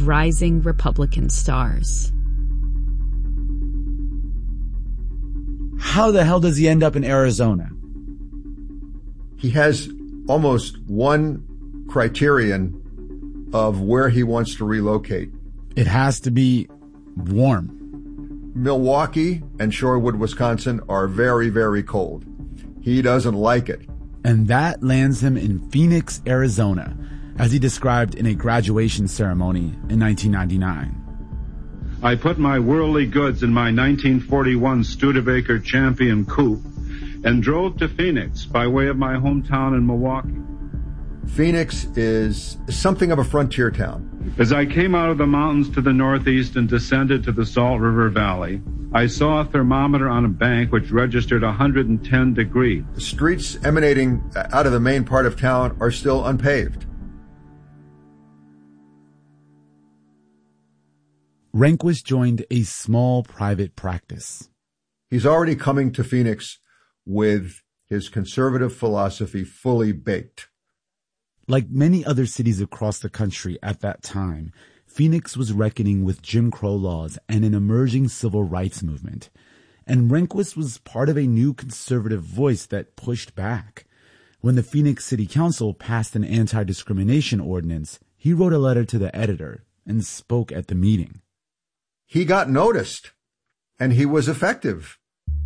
rising Republican stars. How the hell does he end up in Arizona? He has almost one criterion of where he wants to relocate. It has to be warm. Milwaukee and Shorewood, Wisconsin are very, very cold. He doesn't like it. And that lands him in Phoenix, Arizona, as he described in a graduation ceremony in 1999. I put my worldly goods in my 1941 Studebaker Champion coupe and drove to Phoenix by way of my hometown in Milwaukee. Phoenix is something of a frontier town. As I came out of the mountains to the northeast and descended to the Salt River Valley, I saw a thermometer on a bank which registered 110 degrees. The streets emanating out of the main part of town are still unpaved. Rehnquist joined a small private practice. He's already coming to Phoenix with his conservative philosophy fully baked. Like many other cities across the country at that time, Phoenix was reckoning with Jim Crow laws and an emerging civil rights movement. And Rehnquist was part of a new conservative voice that pushed back. When the Phoenix City Council passed an anti-discrimination ordinance, he wrote a letter to the editor and spoke at the meeting. He got noticed, and he was effective.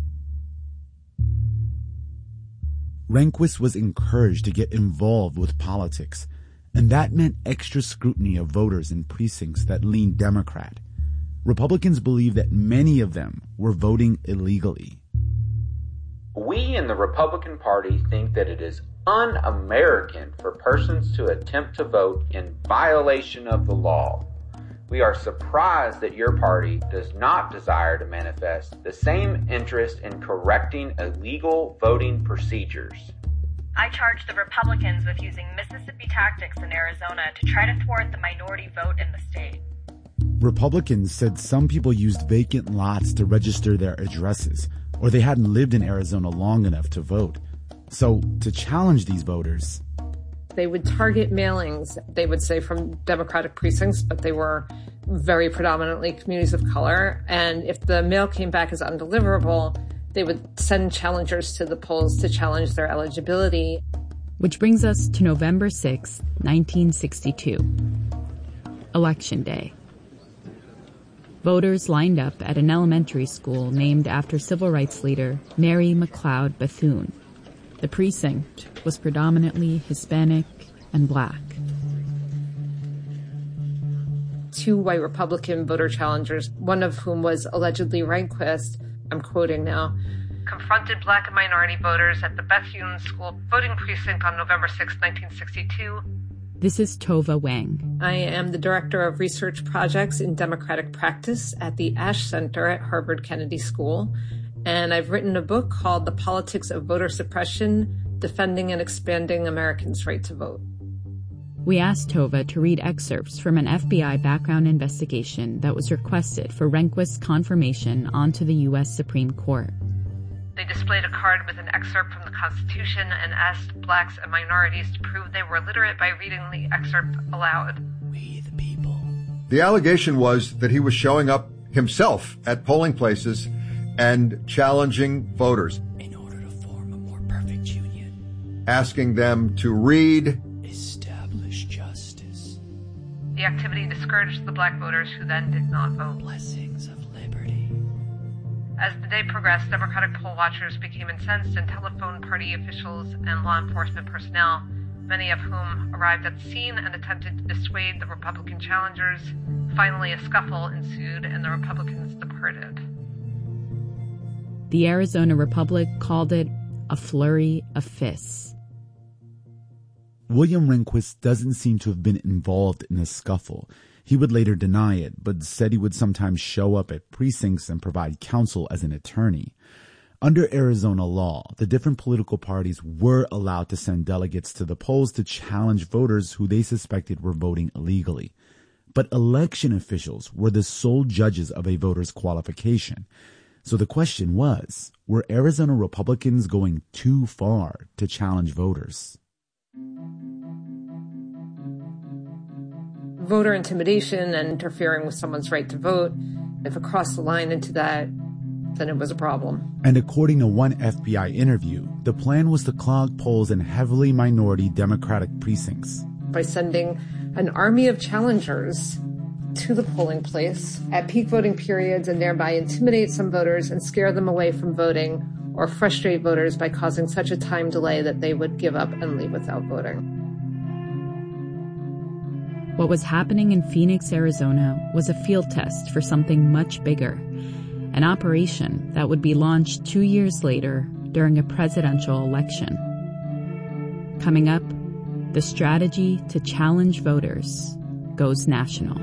Rehnquist was encouraged to get involved with politics, and that meant extra scrutiny of voters in precincts that leaned Democrat. Republicans believed that many of them were voting illegally. We in the Republican Party think that it is un-American for persons to attempt to vote in violation of the law. We are surprised that your party does not desire to manifest the same interest in correcting illegal voting procedures. I charge the Republicans with using Mississippi tactics in Arizona to try to thwart the minority vote in the state. Republicans said some people used vacant lots to register their addresses, or they hadn't lived in Arizona long enough to vote. So, to challenge these voters, they would target mailings, they would say, from Democratic precincts, but they were very predominantly communities of color. And if the mail came back as undeliverable, they would send challengers to the polls to challenge their eligibility. Which brings us to November 6, 1962. Election Day. Voters lined up at an elementary school named after civil rights leader Mary McLeod Bethune. The precinct was predominantly Hispanic and Black. 2 white Republican voter challengers, one of whom was allegedly Rehnquist, I'm quoting now, confronted Black and minority voters at the Bethune School voting precinct on November 6, 1962. This is Tova Wang. I am the Director of Research Projects in Democratic Practice at the Ash Center at Harvard Kennedy School. And I've written a book called The Politics of Voter Suppression, Defending and Expanding Americans' Right to Vote. We asked Tova to read excerpts from an FBI background investigation that was requested for Rehnquist's confirmation onto the U.S. Supreme Court. They displayed a card with an excerpt from the Constitution and asked blacks and minorities to prove they were literate by reading the excerpt aloud. We the people. The allegation was that he was showing up himself at polling places and challenging voters. In order to form a more perfect union. Asking them to read. Establish justice. The activity discouraged the black voters who then did not vote. Blessings of liberty. As the day progressed, Democratic poll watchers became incensed and telephoned party officials and law enforcement personnel, many of whom arrived at the scene and attempted to dissuade the Republican challengers. Finally, a scuffle ensued and the Republicans departed. The Arizona Republic called it a flurry of fists. William Rehnquist doesn't seem to have been involved in the scuffle. He would later deny it, but said he would sometimes show up at precincts and provide counsel as an attorney. Under Arizona law, the different political parties were allowed to send delegates to the polls to challenge voters who they suspected were voting illegally. But election officials were the sole judges of a voter's qualification. So the question was, were Arizona Republicans going too far to challenge voters? voter intimidation and interfering with someone's right to vote. If it crossed the line into that, then it was a problem. And according to one FBI interview, the plan was to clog polls in heavily minority Democratic precincts. By sending an army of challengers to the polling place at peak voting periods and thereby intimidate some voters and scare them away from voting, or frustrate voters by causing such a time delay that they would give up and leave without voting. What was happening in Phoenix, Arizona was a field test for something much bigger, an operation that would be launched 2 years later during a presidential election. Coming up, the strategy to challenge voters goes national.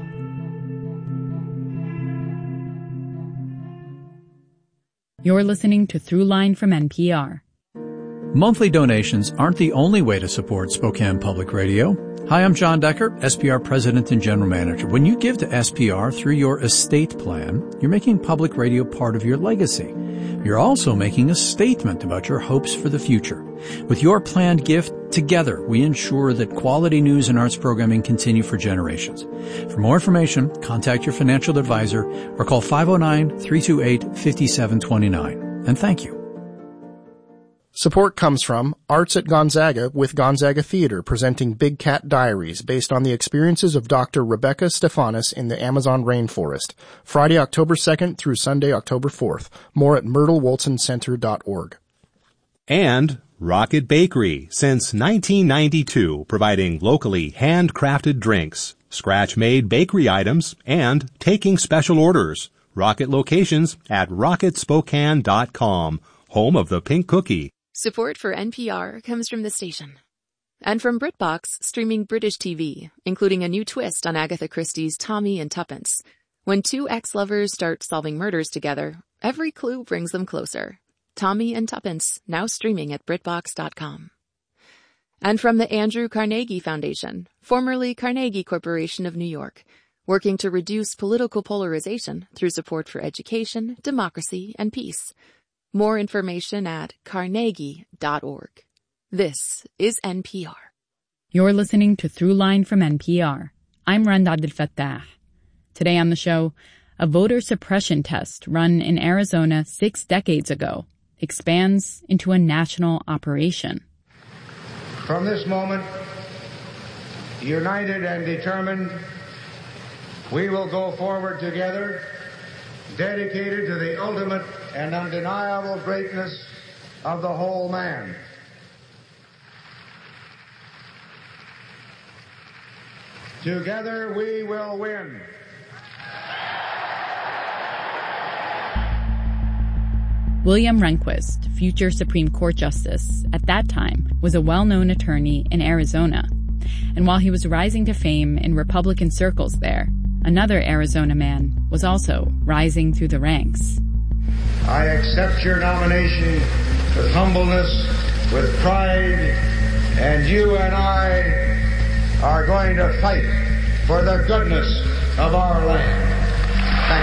You're listening to Throughline from NPR. Monthly donations aren't the only way to support Spokane Public Radio. Hi, I'm John Decker, SPR President and General Manager. When you give to SPR through your estate plan, you're making public radio part of your legacy. You're also making a statement about your hopes for the future. With your planned gift, together we ensure that quality news and arts programming continue for generations. For more information, contact your financial advisor or call 509-328-5729. And thank you. Support comes from Arts at Gonzaga with Gonzaga Theater presenting Big Cat Diaries based on the experiences of Dr. Rebecca Stefanis in the Amazon rainforest. Friday, October 2nd through Sunday, October 4th. More at myrtlewolsoncenter.org. And Rocket Bakery, since 1992, providing locally handcrafted drinks, scratch-made bakery items, and taking special orders. Rocket locations at rocketspokane.com, home of the pink cookie. Support for NPR comes from the station. And from BritBox, streaming British TV, including a new twist on Agatha Christie's Tommy and Tuppence. When two ex-lovers start solving murders together, every clue brings them closer. Tommy and Tuppence, now streaming at BritBox.com. And from the Andrew Carnegie Foundation, formerly Carnegie Corporation of New York, working to reduce political polarization through support for education, democracy, and peace. More information at carnegie.org. This is NPR. You're listening to Throughline from NPR. I'm Randa Abdel-Fattah. Today on the show, a voter suppression test run in Arizona 6 decades ago expands into a national operation. From this moment, united and determined, we will go forward together, dedicated to the ultimate and undeniable greatness of the whole man. Together we will win. William Rehnquist, future Supreme Court Justice, at that time was a well-known attorney in Arizona. And while he was rising to fame in Republican circles there, another Arizona man was also rising through the ranks. I accept your nomination with humbleness, with pride, and you and I are going to fight for the goodness of our land. Thank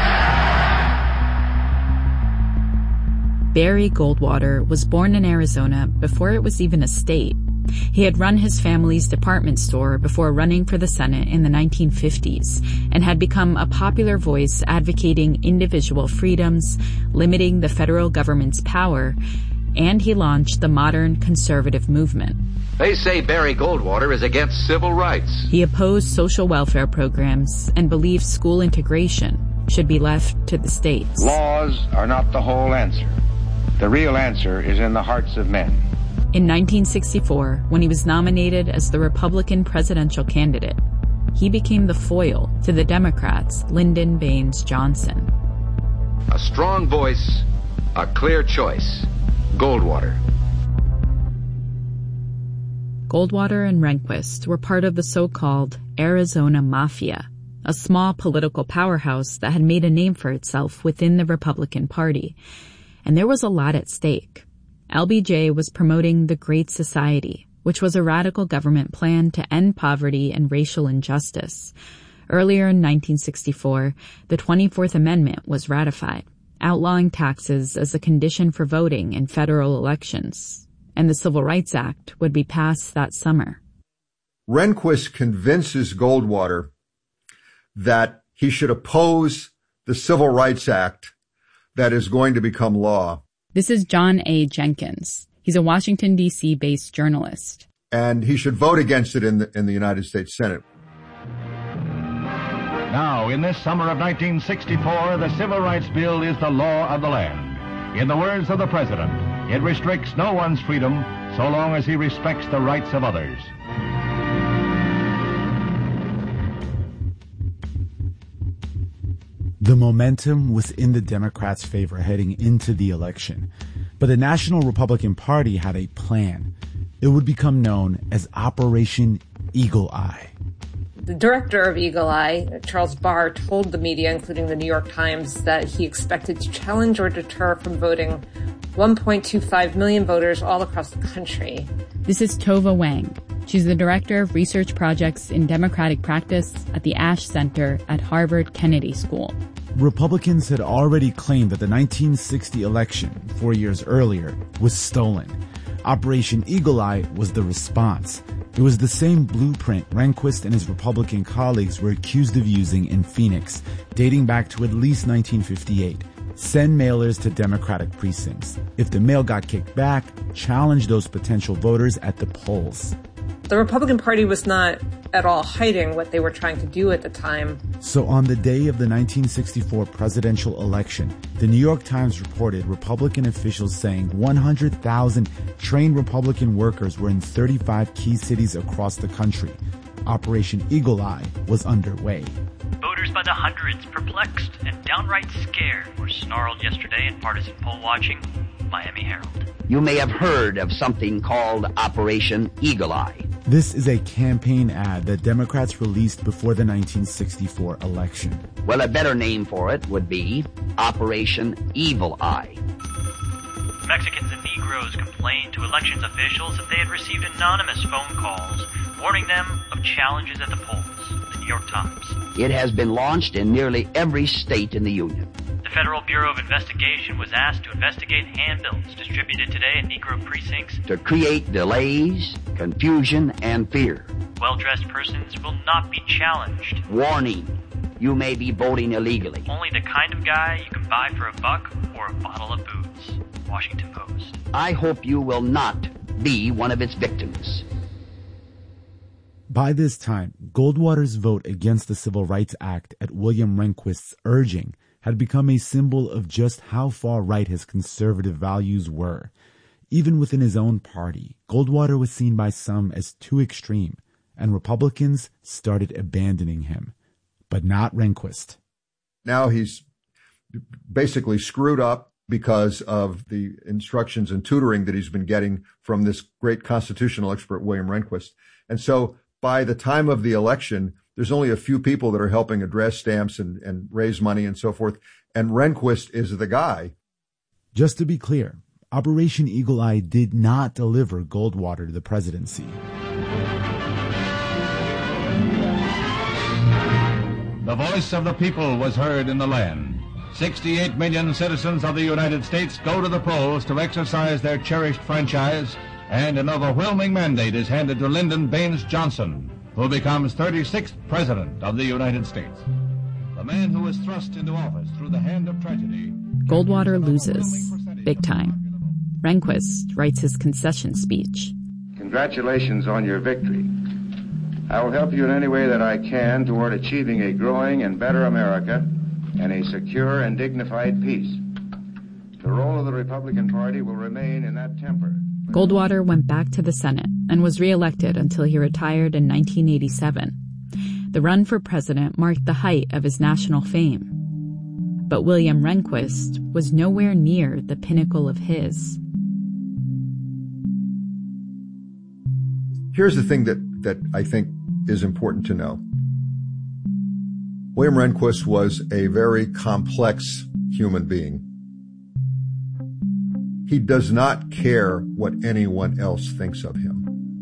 you. Barry Goldwater was born in Arizona before it was even a state. He had run his family's department store before running for the Senate in the 1950s and had become a popular voice advocating individual freedoms, limiting the federal government's power, and he launched the modern conservative movement. They say Barry Goldwater is against civil rights. He opposed social welfare programs and believed school integration should be left to the states. Laws are not the whole answer. The real answer is in the hearts of men. In 1964, when he was nominated as the Republican presidential candidate, he became the foil to the Democrats' Lyndon Baines Johnson. A strong voice, a clear choice. Goldwater. Goldwater and Rehnquist were part of the so-called Arizona Mafia, a small political powerhouse that had made a name for itself within the Republican Party. And there was a lot at stake. LBJ was promoting the Great Society, which was a radical government plan to end poverty and racial injustice. Earlier in 1964, the 24th Amendment was ratified, outlawing taxes as a condition for voting in federal elections, and the Civil Rights Act would be passed that summer. Rehnquist convinces Goldwater that he should oppose the Civil Rights Act that is going to become law. This is John A. Jenkins. He's a Washington, D.C. based journalist. And he should vote against it in the United States Senate. Now, in this summer of 1964, the Civil Rights Bill is the law of the land. In the words of the President, it restricts no one's freedom so long as he respects the rights of others. The momentum was in the Democrats' favor heading into the election, but the National Republican Party had a plan. It would become known as Operation Eagle Eye. The director of Eagle Eye, Charles Barr, told the media, including the New York Times, that he expected to challenge or deter from voting 1.25 million voters all across the country. This is Tova Wang. She's the director of research projects in democratic practice at the Ash Center at Harvard Kennedy School. Republicans had already claimed that the 1960 election, 4 years earlier, was stolen. Operation Eagle Eye was the response. It was the same blueprint Rehnquist and his Republican colleagues were accused of using in Phoenix, dating back to at least 1958. Send mailers to Democratic precincts. If the mail got kicked back, challenge those potential voters at the polls. The Republican Party was not at all hiding what they were trying to do at the time. So on the day of the 1964 presidential election, the New York Times reported Republican officials saying 100,000 trained Republican workers were in 35 key cities across the country. Operation Eagle Eye was underway. Voters by the hundreds, perplexed and downright scared, were snarled yesterday in partisan poll watching Miami Herald. You may have heard of something called Operation Eagle Eye. This is a campaign ad that Democrats released before the 1964 election. Well, a better name for it would be Operation Evil Eye. Mexicans and Negroes complained to elections officials that they had received anonymous phone calls warning them of challenges at the polls. The New York Times. It has been launched in nearly every state in the Union. The Federal Bureau of Investigation was asked to investigate handbills distributed today in Negro precincts to create delays, confusion, and fear. Well-dressed persons will not be challenged. Warning, you may be voting illegally. Only the kind of guy you can buy for $1 or a bottle of booze. Washington Post. I hope you will not be one of its victims. By this time, Goldwater's vote against the Civil Rights Act at William Rehnquist's urging had become a symbol of just how far right his conservative values were. Even within his own party, Goldwater was seen by some as too extreme, and Republicans started abandoning him. But not Rehnquist. Now he's basically screwed up because of the instructions and tutoring that he's been getting from this great constitutional expert, William Rehnquist. And so by the time of the election, there's only a few people that are helping address stamps and raise money and so forth. And Rehnquist is the guy. Just to be clear, Operation Eagle Eye did not deliver Goldwater to the presidency. The voice of the people was heard in the land. 68 million citizens of the United States go to the polls to exercise their cherished franchise, and an overwhelming mandate is handed to Lyndon Baines Johnson, who becomes 36th President of the United States. The man who was thrust into office through the hand of tragedy. Goldwater loses, big time. Rehnquist writes his concession speech. Congratulations on your victory. I will help you in any way that I can toward achieving a growing and better America and a secure and dignified peace. The role of the Republican Party will remain in that temper. Goldwater went back to the Senate and was reelected until he retired in 1987. The run for president marked the height of his national fame. But William Rehnquist was nowhere near the pinnacle of his. Here's the thing that I think is important to know. William Rehnquist was a very complex human being. He does not care what anyone else thinks of him.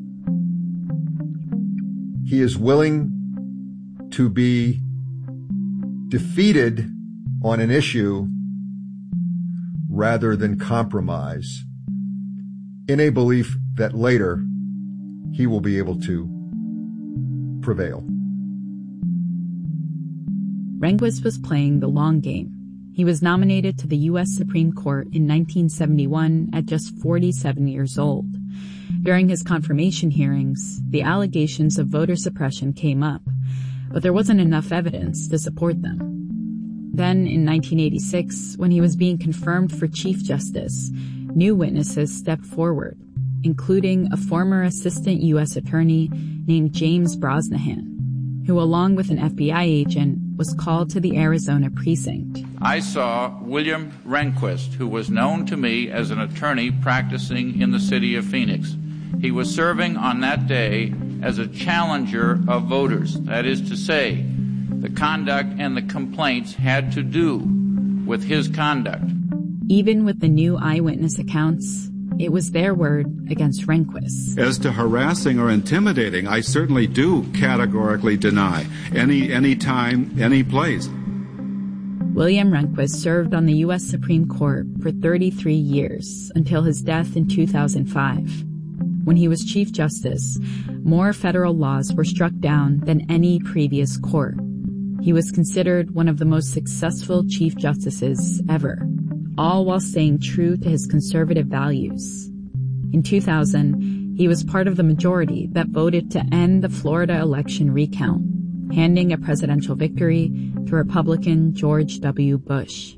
He is willing to be defeated on an issue rather than compromise in a belief that later he will be able to prevail. Rehnquist was playing the long game. He was nominated to the U.S. Supreme Court in 1971 at just 47 years old. During his confirmation hearings, the allegations of voter suppression came up, but there wasn't enough evidence to support them. Then, in 1986, when he was being confirmed for Chief Justice, new witnesses stepped forward, including a former assistant U.S. attorney named James Brosnahan, who, along with an FBI agent, was called to the Arizona precinct. I saw William Rehnquist, who was known to me as an attorney practicing in the city of Phoenix. He was serving on that day as a challenger of voters. That is to say, the conduct and the complaints had to do with his conduct. Even with the new eyewitness accounts, it was their word against Rehnquist. As to harassing or intimidating, I certainly do categorically deny any time, any place. William Rehnquist served on the U.S. Supreme Court for 33 years until his death in 2005. When he was Chief Justice, more federal laws were struck down than any previous court. He was considered one of the most successful Chief Justices ever, all while staying true to his conservative values. In 2000, he was part of the majority that voted to end the Florida election recount, handing a presidential victory to Republican George W. Bush.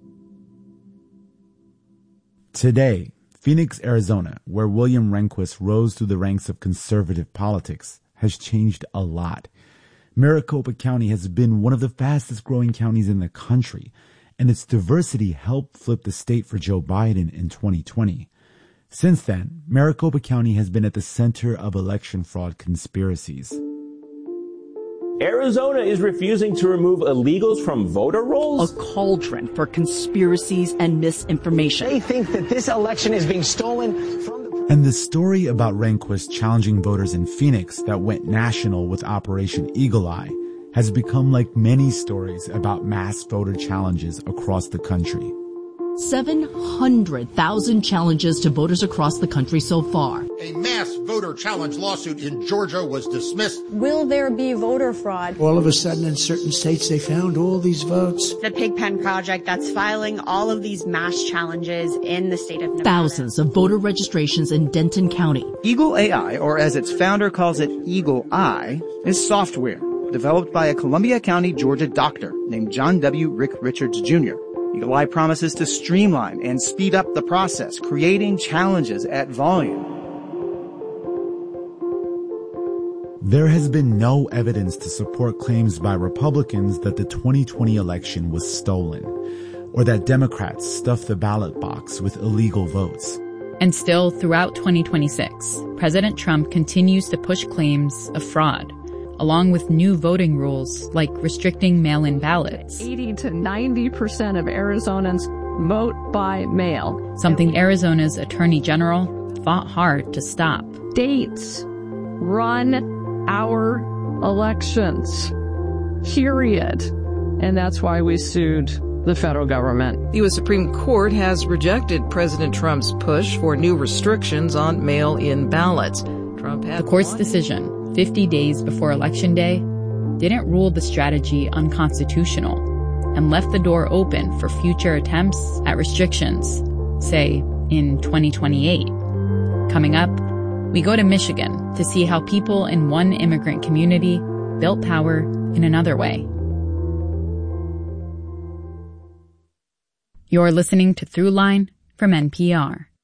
Today, Phoenix, Arizona, where William Rehnquist rose through the ranks of conservative politics, has changed a lot. Maricopa County has been one of the fastest growing counties in the country, and its diversity helped flip the state for Joe Biden in 2020. Since then, Maricopa County has been at the center of election fraud conspiracies. Arizona is refusing to remove illegals from voter rolls? A cauldron for conspiracies and misinformation. They think that this election is being stolen from the... And the story about Rehnquist challenging voters in Phoenix that went national with Operation Eagle Eye has become like many stories about mass voter challenges across the country. 700,000 challenges to voters across the country so far. A mass voter challenge lawsuit in Georgia was dismissed. Will there be voter fraud? All of a sudden in certain states they found all these votes. The Pigpen Project that's filing all of these mass challenges in the state of Nevada. Thousands of voter registrations in Denton County. Eagle AI, or as its founder calls it, Eagle Eye, is software developed by a Columbia County, Georgia doctor named John W. Rick Richards, Jr. Eagle Eye promises to streamline and speed up the process, creating challenges at volume. There has been no evidence to support claims by Republicans that the 2020 election was stolen, or that Democrats stuffed the ballot box with illegal votes. And still, throughout 2026, President Trump continues to push claims of fraud, along with new voting rules like restricting mail-in ballots. 80 to 90% of Arizonans vote by mail. Something Arizona's Attorney General fought hard to stop. States run our elections, period. And that's why we sued the federal government. The U.S. Supreme Court has rejected President Trump's push for new restrictions on mail-in ballots. The court's decision 50 days before Election Day didn't rule the strategy unconstitutional and left the door open for future attempts at restrictions, say, in 2028. Coming up, we go to Michigan to see how people in one immigrant community built power in another way. You're listening to Throughline from NPR.